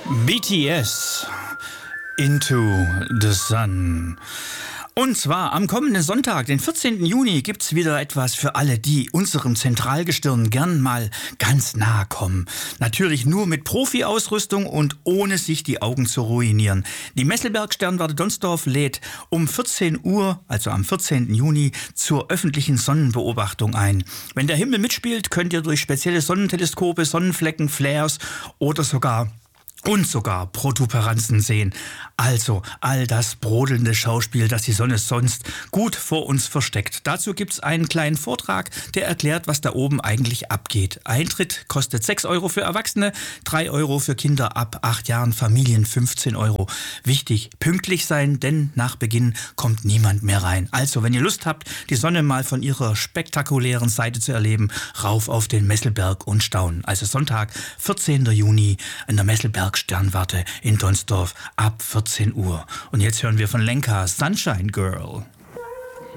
BTS Into the Sun. Und zwar am kommenden Sonntag, den 14. Juni, gibt's wieder etwas für alle, die unserem Zentralgestirn gern mal ganz nahe kommen. Natürlich nur mit Profi-Ausrüstung und ohne sich die Augen zu ruinieren. Die Messelberg-Sternwarte Donsdorf lädt um 14 Uhr, also am 14. Juni, zur öffentlichen Sonnenbeobachtung ein. Wenn der Himmel mitspielt, könnt ihr durch spezielle Sonnenteleskope, Sonnenflecken, Flares oder sogar Protuberanzen sehen. Also all das brodelnde Schauspiel, das die Sonne sonst gut vor uns versteckt. Dazu gibt's einen kleinen Vortrag, der erklärt, was da oben eigentlich abgeht. Eintritt kostet 6 Euro für Erwachsene, 3 Euro für Kinder ab 8 Jahren, Familien 15 Euro. Wichtig, pünktlich sein, denn nach Beginn kommt niemand mehr rein. Also, wenn ihr Lust habt, die Sonne mal von ihrer spektakulären Seite zu erleben, rauf auf den Messelberg und staunen. Also Sonntag, 14. Juni in der Messelberg-Sternwarte in Donsdorf ab 14 Uhr. Und jetzt hören wir von Lenka Sunshine Girl.